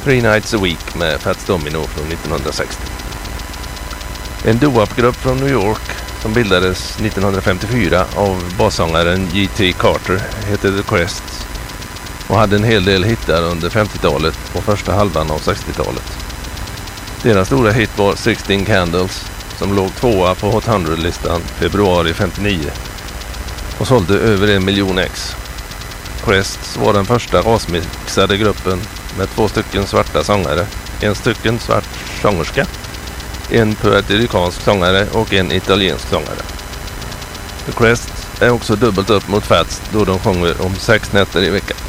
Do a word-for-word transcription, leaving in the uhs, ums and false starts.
Three Nights a Week med Fats Domino från nittonhundrasextio. En doo-wop-grupp från New York som bildades nittonhundrafemtiofyra av bassångaren J T Carter heter The Crests och hade en hel del hittar under femtiotalet och första halvan av sextiotalet. Deras stora hit var sexton Candles som låg tvåa på Hot hundra-listan februari femtionio och sålde över en miljon ex. Crests var den första rasmixade gruppen med två stycken svarta sångare, en stycken svart sångerska, en puertoricansk sångare och en italiensk sångare. The Crests är också dubbelt upp mot Fats då de sjunger om sex nätter i veckan.